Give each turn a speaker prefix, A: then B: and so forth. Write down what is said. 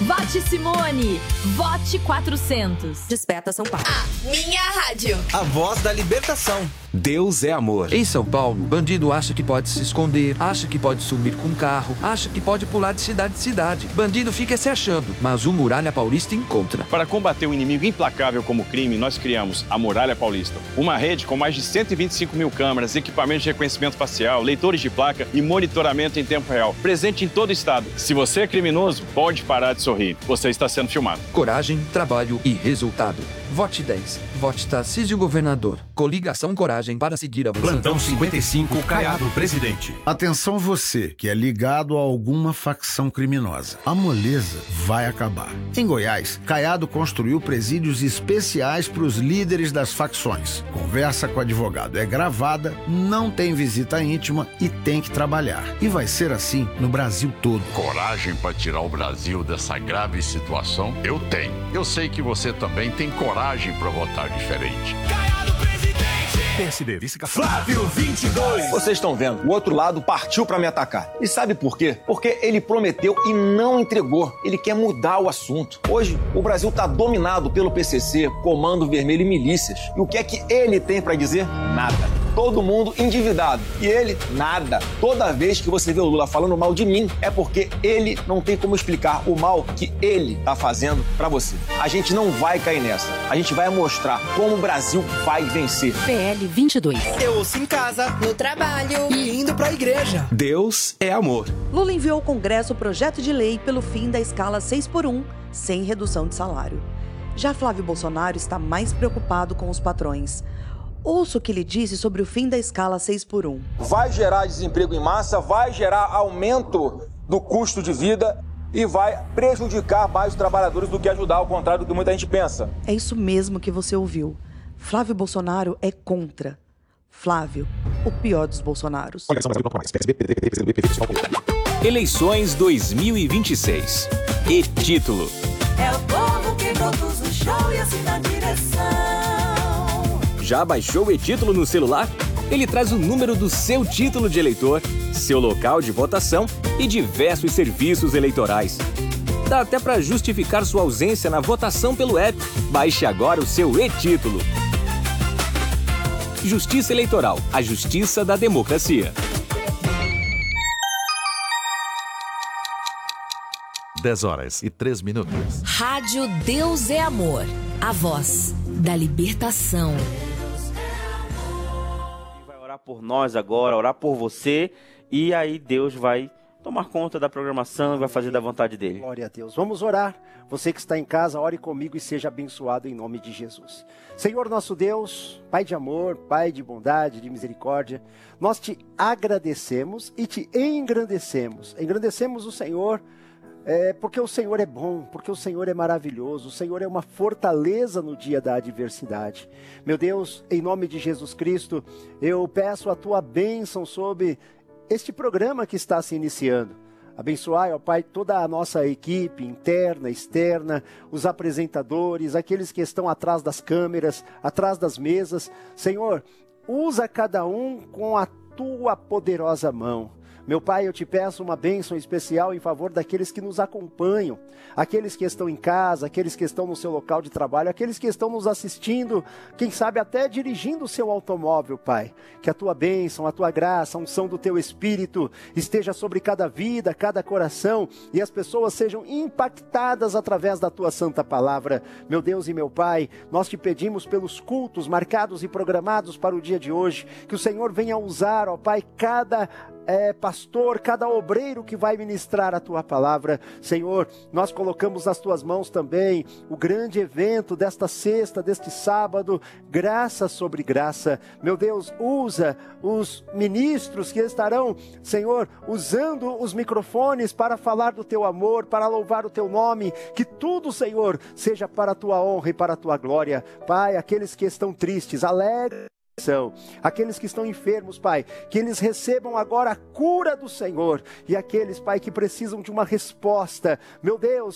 A: Vote Simone. Vote 400.
B: Desperta São Paulo.
C: A minha rádio.
D: A voz da libertação.
E: Deus é amor.
F: Em São Paulo, bandido acha que pode se esconder, acha que pode sumir com um carro, acha que pode pular de cidade em cidade. Bandido fica se achando, mas o Muralha Paulista encontra.
G: Para combater um inimigo implacável como o crime, nós criamos a Muralha Paulista. Uma rede com mais de 125 mil câmeras, equipamentos de reconhecimento facial, leitores de placa e monitoramento em tempo real. Presente em todo o estado. Se você é criminoso, pode parar de sorrir. Você está sendo filmado.
F: Coragem, trabalho e resultado. Vote 10. Vote Tarcísio Governador. Coligação Coragem para seguir avançando.
H: Plantão 55, Caiado Presidente.
I: Atenção você que é ligado a alguma facção criminosa. A moleza vai acabar. Em Goiás, Caiado construiu presídios especiais para os líderes das facções. Conversa com o advogado é gravada, não tem visita íntima e tem que trabalhar. E vai ser assim no Brasil todo.
J: Coragem para tirar o Brasil dessa grave situação? Eu tenho. Eu sei que você também tem coragem para votar diferente.
H: Caiado Presidente. PSD, Flávio 22.
D: Vocês estão vendo, o outro lado partiu pra me atacar. E sabe por quê? Porque ele prometeu e não entregou. Ele quer mudar o assunto. Hoje, o Brasil tá dominado pelo PCC, Comando Vermelho e milícias. E o que é que ele tem pra dizer? Nada. Todo mundo endividado. E ele, nada. Toda vez que você vê o Lula falando mal de mim, é porque ele não tem como explicar o mal que ele tá fazendo pra você. A gente não vai cair nessa. A gente vai mostrar como o Brasil vai vencer.
B: PL 22.
D: Eu ouço em casa,
C: No trabalho.
D: e indo pra igreja.
E: Deus é amor.
K: Lula enviou ao Congresso o projeto de lei pelo fim da escala 6x1, sem redução de salário. Já Flávio Bolsonaro está mais preocupado com os patrões. Ouça o que ele disse sobre o fim da escala 6x1.
L: Vai gerar desemprego em massa, vai gerar aumento do custo de vida e vai prejudicar mais os trabalhadores do que ajudar, ao contrário do que muita gente pensa.
K: É isso mesmo que você ouviu. Flávio Bolsonaro é contra. Flávio, o pior dos Bolsonaros.
M: Eleições 2026. E título.
N: É o povo que produz o show e assina a direção.
M: Já baixou o e-título no celular? Ele traz o número do seu título de eleitor, seu local de votação e diversos serviços eleitorais. Dá até para justificar sua ausência na votação pelo app. Baixe agora o seu e-título. Justiça Eleitoral, a justiça da democracia.
H: 10h03.
A: Rádio Deus é Amor. A voz da libertação.
O: Vai orar por nós agora, orar por você. E aí Deus vai tomar conta da programação e vai fazer da vontade dele.
P: Glória a Deus. Vamos orar. Você que está em casa, ore comigo e seja abençoado em nome de Jesus. Senhor nosso Deus, Pai de amor, Pai de bondade, de misericórdia, nós te agradecemos e te engrandecemos. Engrandecemos o Senhor porque o Senhor é bom, porque o Senhor é maravilhoso, o Senhor é uma fortaleza no dia da adversidade. Meu Deus, em nome de Jesus Cristo, eu peço a tua bênção sobre este programa que está se iniciando. Abençoai, ó Pai, toda a nossa equipe interna, externa, os apresentadores, aqueles que estão atrás das câmeras, atrás das mesas. Senhor, usa cada um com a tua poderosa mão. Meu Pai, eu te peço uma bênção especial em favor daqueles que nos acompanham, aqueles que estão em casa, aqueles que estão no seu local de trabalho, aqueles que estão nos assistindo, quem sabe até dirigindo o seu automóvel, Pai. Que a tua bênção, a tua graça, a unção do teu Espírito esteja sobre cada vida, cada coração, e as pessoas sejam impactadas através da tua santa palavra. Meu Deus e meu Pai, nós te pedimos pelos cultos marcados e programados para o dia de hoje, que o Senhor venha usar, ó Pai, cada pastor, cada obreiro que vai ministrar a tua palavra. Senhor, nós colocamos nas tuas mãos também o grande evento desta sexta, deste sábado, graça sobre graça. Meu Deus, usa os ministros que estarão, Senhor, usando os microfones para falar do teu amor, para louvar o teu nome, que tudo, Senhor, seja para a tua honra e para a tua glória. Pai, aqueles que estão tristes, alegres, aqueles que estão enfermos, Pai, que eles recebam agora a cura do Senhor, e aqueles, Pai, que precisam de uma resposta, meu Deus,